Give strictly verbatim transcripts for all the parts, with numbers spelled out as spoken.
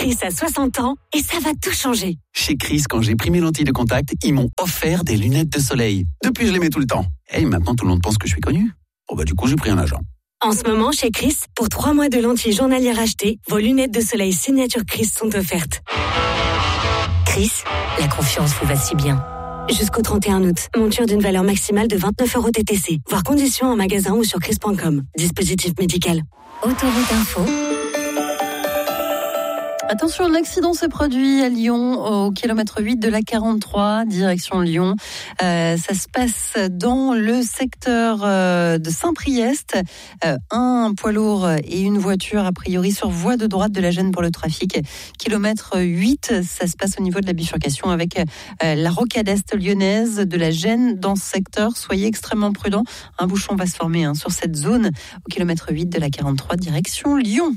Chris a soixante ans et ça va tout changer. Chez Chris, quand j'ai pris mes lentilles de contact, ils m'ont offert des lunettes de soleil. Depuis, je les mets tout le temps. Et maintenant, tout le monde pense que je suis connu. Bon bah du coup, j'ai pris un agent. En ce moment, chez Chris, pour trois mois de lentilles journalières achetées, vos lunettes de soleil signature Chris sont offertes. Chris, la confiance vous va si bien. Jusqu'au trente et un août, monture d'une valeur maximale de vingt-neuf euros T T C. Voir conditions en magasin ou sur chris point com. Dispositif médical. Autoroute Info. Attention, l'accident s'est produit à Lyon, au kilomètre huit de la quarante-trois, direction Lyon. Euh, ça se passe dans le secteur euh, de Saint-Priest. Euh, un poids lourd et une voiture, a priori, sur voie de droite de la gêne pour le trafic. Kilomètre huit, ça se passe au niveau de la bifurcation avec euh, la rocade est lyonnaise de la gêne dans ce secteur. Soyez extrêmement prudents. Un bouchon va se former hein, sur cette zone, au kilomètre huit de la quarante-trois, direction Lyon.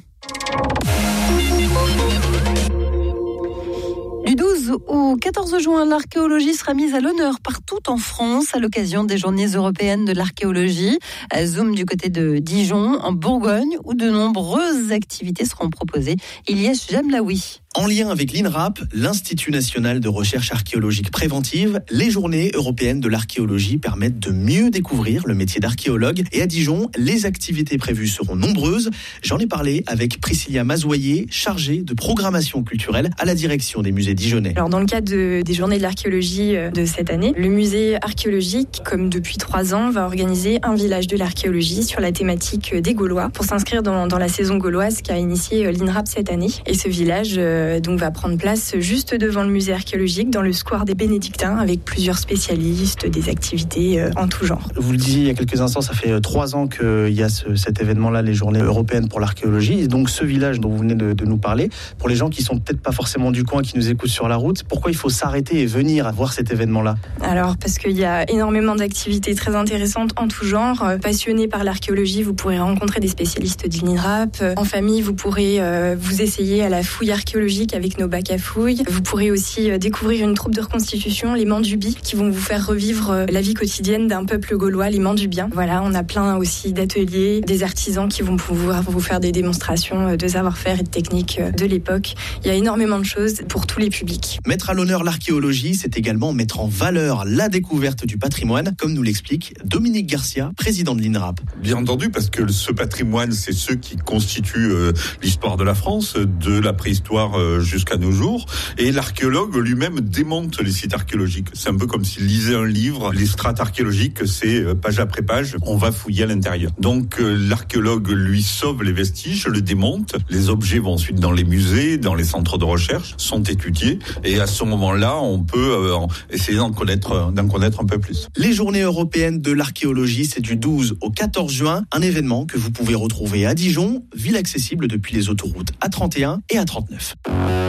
Du douze au quatorze juin, l'archéologie sera mise à l'honneur partout en France à l'occasion des Journées européennes de l'archéologie. Zoom du côté de Dijon, en Bourgogne, où de nombreuses activités seront proposées. Ilyes Jamlaoui. En lien avec l'INRAP, l'Institut national de recherche archéologique préventive, les Journées européennes de l'archéologie permettent de mieux découvrir le métier d'archéologue. Et à Dijon, les activités prévues seront nombreuses. J'en ai parlé avec Priscilla Mazoyer, chargée de programmation culturelle à la direction des musées dijonnais. Alors dans le cadre de, des Journées de l'archéologie de cette année, le musée archéologique, comme depuis trois ans, va organiser un village de l'archéologie sur la thématique des Gaulois pour s'inscrire dans, dans la saison gauloise qu'a initiée l'INRAP cette année. Et ce village euh, donc va prendre place juste devant le musée archéologique, dans le square des Bénédictins, avec plusieurs spécialistes, des activités euh, en tout genre. Vous le disiez il y a quelques instants, ça fait trois ans qu'il y a ce, cet événement-là, les Journées européennes pour l'archéologie. Et donc ce village dont vous venez de, de nous parler, pour les gens qui sont peut-être pas forcément du coin, qui nous écoutent sur la route, pourquoi il faut s'arrêter et venir voir cet événement-là ? Alors parce qu'il y a énormément d'activités très intéressantes en tout genre. Passionnés par l'archéologie, vous pourrez rencontrer des spécialistes de l'INRAP. En famille, vous pourrez euh, vous essayer à la fouille archéologique avec nos bacs à fouilles. Vous pourrez aussi découvrir une troupe de reconstitution, les Mandubis, qui vont vous faire revivre la vie quotidienne d'un peuple gaulois, les Mandubiens. Voilà, on a plein aussi d'ateliers, des artisans qui vont pouvoir vous faire des démonstrations de savoir-faire et de techniques de l'époque. Il y a énormément de choses pour tous les publics. Mettre à l'honneur l'archéologie, c'est également mettre en valeur la découverte du patrimoine, comme nous l'explique Dominique Garcia, président de l'INRAP. Bien entendu, parce que ce patrimoine, c'est ce qui constitue euh, l'histoire de la France, de la préhistoire euh, jusqu'à nos jours. Et l'archéologue lui-même démonte les sites archéologiques. C'est un peu comme s'il lisait un livre. Les strates archéologiques, c'est euh, page après page, on va fouiller à l'intérieur. Donc euh, l'archéologue, lui, sauve les vestiges, le démonte. Les objets vont ensuite dans les musées, dans les centres de recherche, sont étudiés. Et à ce moment-là, on peut euh, essayer d'en connaître, d'en connaître un peu plus. Les Journées européennes de l'archéologie, c'est du douze au quatorze juin. Un événement que vous pouvez retrouver à Dijon, ville accessible depuis les autoroutes A trente et un et A trente-neuf.